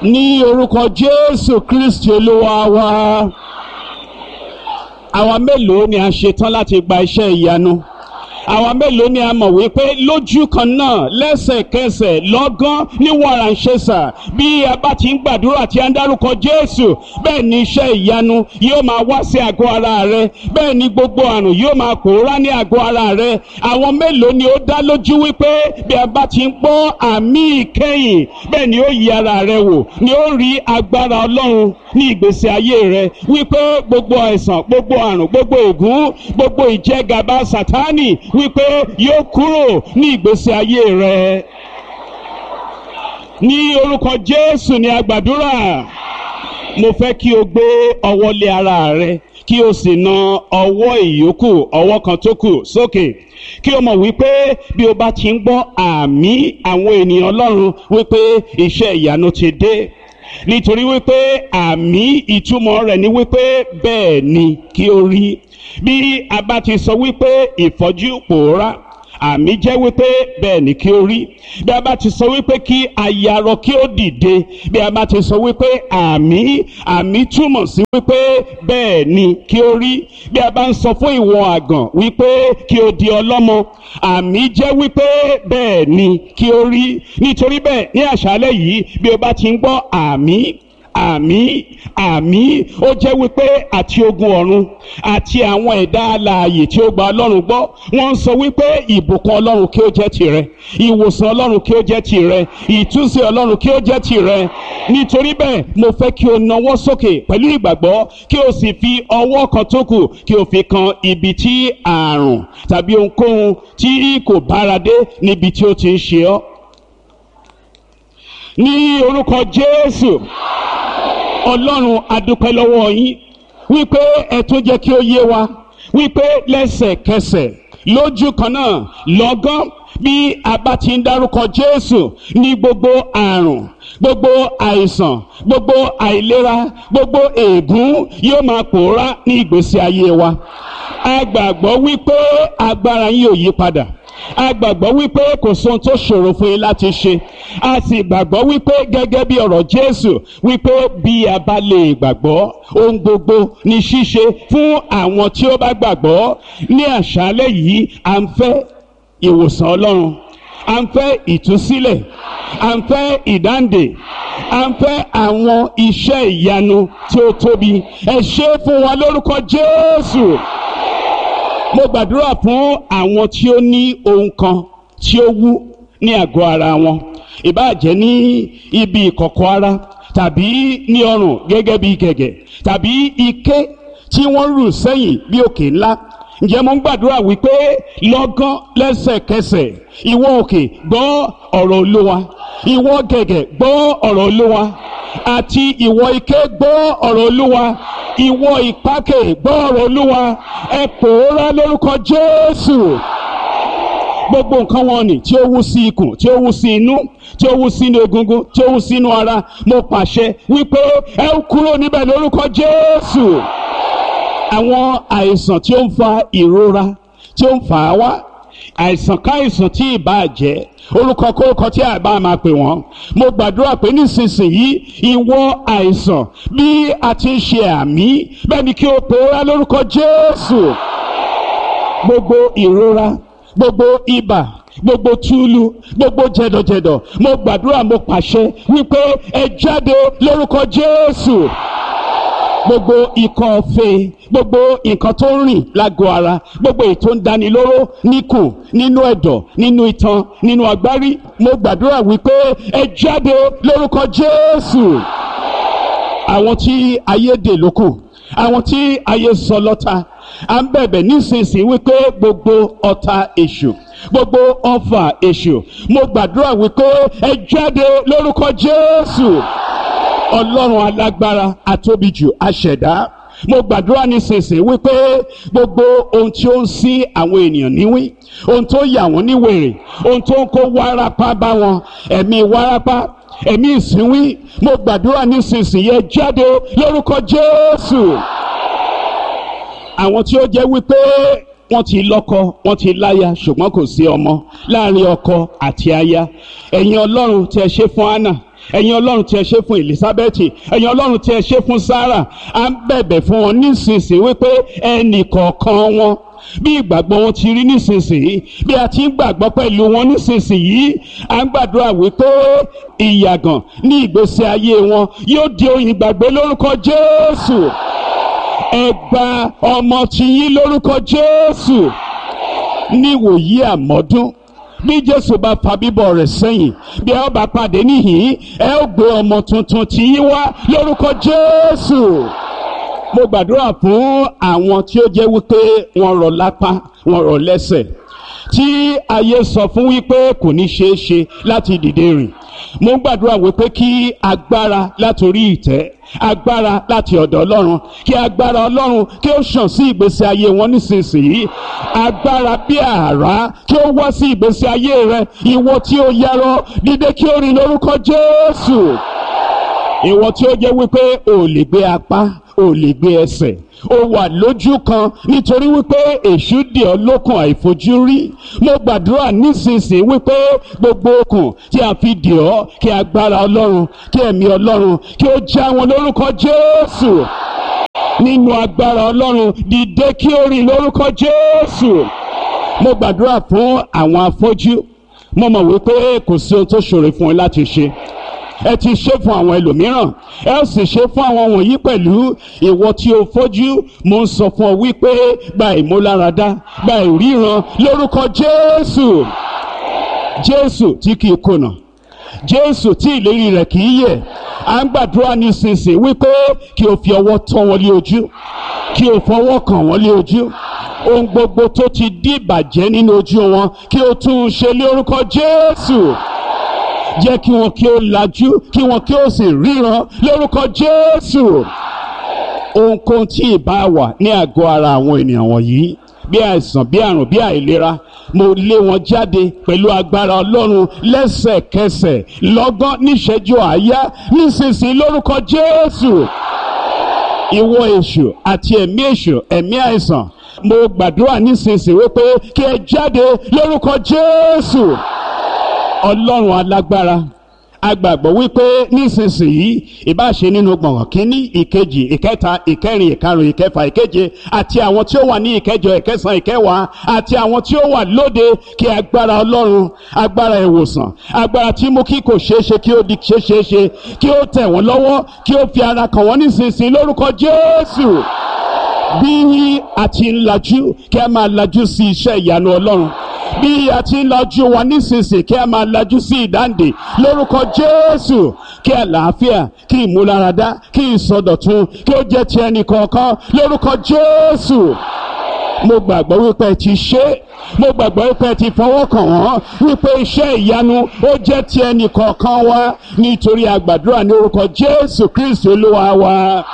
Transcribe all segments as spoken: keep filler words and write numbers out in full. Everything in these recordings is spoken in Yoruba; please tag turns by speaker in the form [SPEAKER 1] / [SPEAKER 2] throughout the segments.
[SPEAKER 1] Ní orúkọ Jésù Kristi Olúwa wa. Àwa mélòó ni a ṣetán láti gba iṣẹ́ ìyanu? Àwa mélòó ni a mọ̀ wípé lójú kan náà lẹ́sẹ̀kẹsẹ̀ lọ́gán ní wàràǹṣeṣà bí a bá ti ń gbàdúrà tí a ń dárúkọ Jésù, bẹ́ẹ̀ ni iṣẹ́ ìyanu yóò máa wá sí àgọ́ ara rẹ, bẹ́ẹ̀ ni gbogbo àrùn yóò máa pòórá ní àgọ́ ara rẹ. Àwọn mélòó ni ó dá lójú wípé bí a bá ti ń gbọ́ àmì ìkẹyìn, bẹ́ẹ̀ ni ó yí ara rẹ wò, ni ó rí agbára Ọlọ́run ní ìgbésí ayé rẹ, wípé gbogbo àìsàn, gbogbo àrùn, gbogbo ègún, gbogbo ìjẹgàba Sátánì wípé yóò kúrò ní ìgbésí ayé rẹ. Ní orúkọ Jésù ni a gbàdúrà. Mo fẹ́ kí o gbé ọwọ́ lé ara rẹ, kí o sì na ọwọ́ ìyókù, ọwọ́ kan tó kù sókè. Kí o mọ̀ wípé bí o bá ti ń gbọ́ àmì àwọn ènìyàn Ọlọ́run wípé iṣẹ́ ìyanu ti dé. Nítorí wípé àmì ìtumọ̀ rẹ̀ ni wípé bẹ́ẹ̀ ni kí o rí. Bí a bá ti sọ wípé ìfọ́jú pòórá, àmì jẹ́ wípé bẹ́ẹ̀ ni kí o rí. Bí a bá ti sọ wípé kí ayarọ kí ó dìde, bí a bá ti sọ wípé àmì, àmì túmọ̀ sí wípé bẹ́ẹ̀ ni kí o rí. Bí a bá ń sọ fún ìwọ àgàn wípé kí o di ọlọ́mọ, àmì jẹ́ wípé bẹ́ẹ̀ ni kí o rí. Nítorí bẹ́ẹ̀ ní àṣálẹ́ yìí bí o bá ti ń gbọ́ àmì, àmì àmì ó jẹ́ wípé àti ogun ọ̀run àti àwọn ẹ̀dá alààyè tí ó gba Ọlọ́run gbọ́, wọ́n ń sọ wípé ìbùkún Ọlọ́run kí ó jẹ́ tìrẹ, ìwòsàn Ọlọ́run kí ó jẹ́ tìrẹ, ìtúsílẹ̀ Ọlọ́run kí ó jẹ́ tìrẹ. Nítorí bẹ́ẹ̀ mo fẹ́ kí o nawọ́ sókè pẹ̀lú ìgbàgbọ́, kí o sì fi ọwọ́ kan tó kù kí o fi kan ibi tí àrùn tàbí ohunkóhun tí kò bára dé níbi tí ó ti ń ṣe ọ́. Ní orúkọ Jésù, Ọlọ́run a dúpẹ́ lọ́wọ́ yín wípé ẹ tún jẹ́ kí ó yé wa wípé lẹ́sẹ̀kẹsẹ̀ lójú kan náà lọ́gán bí a bá ti ń dárúkọ Jésù ní gbogbo àrùn, gbogbo àìsàn, gbogbo àìlera, gbogbo ègún yóò máa pòórá ní ìgbésí ayé wa. A gbàgbọ́ wípé agbára yín ò yí padà. A gbàgbọ́ wípé kò sóhun tó ṣòro fún yín láti ṣe. A sì gbàgbọ́ wípé gẹ́gẹ́ bí ọ̀rọ̀ Jésù wípé bí a bá lè gbàgbọ́, ohun gbogbo ní ṣíṣe fún àwọn tí ó bá gbàgbọ́. Ní àṣálẹ́ yìí à ń fẹ́ ìwòsàn Ọlọ́run, à ń fẹ́ ìtúsílẹ̀, à ń fẹ́ ìdáǹdè, à ń fẹ́ àwọn iṣẹ́ ìyanu tí ó tóbi. Ẹ ṣe fún wa lórúkọ Jésù. Mo gbàdúrà fún àwọn tí ó ní ohun kan tí ó wú ní àgọ́ ara wọn, ìbáà jẹ́ ní ibi ìkọ̀kọ̀ ara tàbí ní ọrùn gẹ́gẹ́ bí gẹ̀gẹ̀ tàbí ike tí wọ́n rù sẹ́yìn bí òkè ńlá. Ǹjẹ́ mo ń gbàdúrà wípé lọ́gán lẹ́sẹ̀kẹsẹ̀ ìwọ òkè gbọ́ ọ̀rọ̀ Olúwa, ìwọ gẹ̀gẹ̀ gbọ́ ọ̀rọ̀ Olúwa, àti ìwọ ike gbọ́ ọ̀rọ̀ Olúwa, ìwọ ìpákè gbọ́ ọ̀rọ̀ Olúwa. Ẹ pòórá lórúkọ Jésù. Gbogbo nǹkan wọn ni tí ó wú sí ikùn, tí ó wú sí inú, tí ó wú sínú egungun, tí ó wú sínú ara, mo pàṣẹ wípé ẹ kúrò níbẹ̀ lórúkọ Jésù. Àwọn àìsàn tí ó ń fa ìrora, tí ó ń fà á wá, àìsàn káìsàn tí ìbá jẹ́, orúkọ kórúkọ tí àbá máa pè wọ́n, mo gbàdúrà pé nísinsìnyí ìwọ àìsàn bí a ti ń ṣe àmì, bẹ́ẹ̀ ni kí o pòórá lórúkọ Jésù. Gbogbo ìrora, gbogbo ibà, gbogbo túlù, gbogbo jẹ̀dọ̀jẹ̀dọ̀, mo gbàdúrà, mo pàṣẹ wípé ẹ jáde lórúkọ Jésù. Gbogbo ikọ́ ọ̀fẹ́, gbogbo nǹkan tó ń rìn lágọ̀ọ́ ara, gbogbo èyí tó ń dani lóró níkùn, nínú ẹ̀dọ̀, nínú itan, nínú agbárí, mo gbàdúrà wípé ẹ jáde lórúkọ Jésù. Àwọn tí ayé dè lókù, àwọn tí ayé sọ lọ́tà, à ń bẹ̀bẹ̀ nísinsìnyí wípé gbogbo ọ̀tá èṣù, gbogbo ọfà èṣù, mo gbàdúrà wípé ẹ jáde lórúkọ Jésù. Ọlọ́run alágbára, atóbijù, aṣẹ̀dá, mo gbàdúrà nísinsìnyí wípé gbogbo ohun tí ó ń ṣí àwọn ènìyàn níwín, ohun tó yà wọ́n ní wèrè, ohun tó ń kó wárápá bá wọn, ẹ̀mí wárápá, ẹ̀mí ìsínwín, mo gbàdúrà nísinsìnyí ẹ jáde lórúkọ Jésù. Àwọn tí ó jẹ́ wípé wọ́n ti lọ́kọ, wọ́n ti láya, ṣùgbọ́n kò sí ọmọ láàrin ọkọ àti aya, ẹ̀yin Ọlọ́run tí ẹ ṣe fún Hánà, ẹ̀yin ọlọ́run tí ẹ ṣe fún Elizabeth, ẹ̀yin ọlọ́run tí ẹ ṣe fún Sarah, à ń bẹ̀bẹ̀ fún wọn nísinsìnyí wípé ẹnì kọ̀ọ̀kan wọn bí ìgbàgbọ́ wọn ti rí nísinsìnyí, bí a ti ń gbàgbọ́ pẹ̀lú wọn nísinsìnyí, à ń gbàdúrà wípé ìyàgàn ní ìgbésí ayé wọn yóò di ohun ìgbàgbé lórúkọ Jésù. Ẹ gba ọmọ tiyín lórúkọ Jésù. Níwòyí àmọ́dún, bí Jésù bá fa bíbọ̀ rẹ̀ sẹ́yìn, bí ẹ ó bá pàdé níhìn, ẹ ó gbé ọmọ tuntun tiyín wá lórúkọ Jésù. Mo gbàdúrà fún àwọn tí ó jẹ́ wípé wọ́n rọ̀ lápá, wọ́n rọ̀ lẹ́sẹ̀, tí ayé sọ fún wípé kò ní ṣeé ṣe láti dìde rìn. Mo gbàdúrà wípé kí agbára látorí ìtẹ́, agbára láti ọ̀dọ̀ Ọlọ́run, kí agbára Ọlọ́run kí ó ṣàn sí ìgbésí ayé wọn nísinsìnyí. Agbára bí àrá kí ó wá sí ìgbésí ayé rẹ. Ìwọ tí ó yarọ, dìde kí ó rìn lórúkọ Jésù. Ìwọ tí ó jẹ́ wípé o lè gbé apá, o lè gbé ẹsẹ̀, o wà lójú kan nítorí wípé èṣù dè ọ́ lókun àìfojúrí. Mo gbàdúrà nísinsìnyí wípé gbogbo okùn tí a fi dè ọ́, kí agbára Ọlọ́run, kí ẹ̀mí Ọlọ́run kí ó já wọn lórúkọ Jésù. Nínú agbára Ọlọ́run, dìde kí ó rìn lórúkọ Jésù. Mo gbàdúrà fún àwọn afọ́jú. Mo mọ̀ wípé kò sí ohun tó ṣòro fún ẹ láti ṣe. Ẹ ti ṣe fún àwọn ẹlòmíràn, ẹ ó sì ṣe fún àwọn wọ̀nyí pẹ̀lú. Ìwọ tí o fọ́jú, mo ń sọ fún ọ wípé gba ìmúláradá, gba ìríran lórúkọ Jésù. Jésù tí kìí kùnà, Jésù tí ìlérí rẹ̀ kìí yẹ̀. À ń gbàdúrà nísinsìnyí wípé kí o fi ọwọ́ tọ́ wọn lé ojú, kí o fọwọ́ kàn wọ́n lé ojú. Ohun gbogbo tó ti di ìbàjẹ́ nínú ojú wọn, kí o tún un ṣe lé orúkọ Jésù. Jẹ́ kí wọn kí ó lajú, kí wọn kí ó sì ríran lórúkọ Jésù. Ohunkóhun tí ìbá wà ní àgọ́ ara àwọn ènìyàn wọ̀nyí, bí àìsàn, bí àrùn, bí àìlera, mo lé wọn jáde pẹ̀lú agbára Ọlọ́run lẹ́sẹ̀kẹsẹ̀, lọ́gán, níṣẹ́jú àáyá, nísinsìnyí lórúkọ Jésù. Ìwọ èṣù àti ẹ̀mí èṣù, ẹ̀mí àìsàn, mo gbàdúrà nísinsìnyí wípé kí ẹ jáde lórúkọ Jésù. Ọlọ́run alágbára, a gbàgbọ́ wípé nísinsìnyí, ìbáṣe nínú gbọ̀ngàn kínní, ìkejì, ìkẹta, ìkẹrin, ìkarùn, ìkẹfà, ìkeje, àti àwọn tí ó wà ní ìkẹjọ, ìkẹsàn, ìkẹwàá, àti àwọn tí ó wà lóde, kí agbára Ọlọ́run, agbára ìwòsàn, agbára tí mú kí kò ṣeéṣe kí ó di ṣeéṣe, kí ó tẹ̀ wọ́n lọ́wọ́, kí ó fi ara kàn wọ́n nísinsìnyí lórúkọ Jésù. Bí a ti ń lajú, kí a máa lajú sí iṣẹ́ ìyanu Ọlọ́run. Bí a ti ń lajú wa nísinsìnyí, kí a máa lajú sí ìdáǹdè lórúkọ Jésù. Kí àlàáfíà, kí ìmúláradá, kí ìsọdọ̀tun, kí ó jẹ́ ti ẹnì kọ̀ọ̀kan lórúkọ Jésù. Mo gbàgbọ́ wípé ẹ ti ṣe, mo gbàgbọ́ wípé ẹ ti fọwọ́ kàn wọ́n, wípé iṣẹ́ ìyanu ó jẹ́ ti ẹnì kọ̀ọ̀kan wa, nítorí a gbàdúrà ní orúkọ Jésù Kristi Olúwa wa.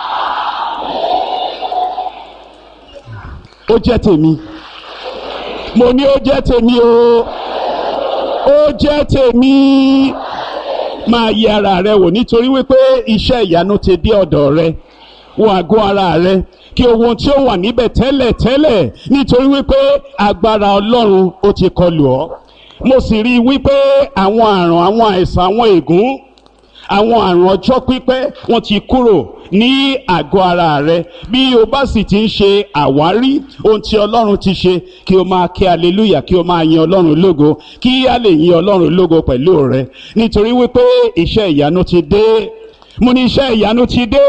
[SPEAKER 1] Ó jẹ́ tèmi. Mo ní ó jẹ́ tèmi o. Ó jẹ́ tèmi. Máa yẹ ara rẹ wò, nítorí wípé iṣẹ́ ìyanu ti dé ọ̀dọ̀ rẹ. Wo àgọ́ ara rẹ, kí ohun tí ó wà níbẹ̀ tẹ́lẹ̀ tẹ́lẹ̀, nítorí wípé agbára Ọlọ́run ó ti kọlù ọ́. Mo sì rí i wípé àwọn àrùn, àwọn àìsàn, àwọn ègún, àwọn àrùn ọjọ́ pípẹ́ wọ́n ti kúrò ní àgọ́ ara rẹ. Bí o bá sì ti ń ṣe àwárí ohun tí Ọlọ́run ti ṣe, kí o máa kí hallelujah, kí o máa yin Ọlọ́run lógo, kí a lè yin Ọlọ́run lógo pẹ̀lú rẹ, nítorí wípé iṣẹ́ ìyanu ti dé. Mo ní iṣẹ́ ìyanu ti dé.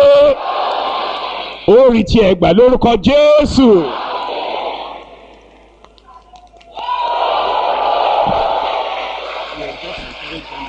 [SPEAKER 1] Ó rí tí ẹ gbà lórúkọ Jésù.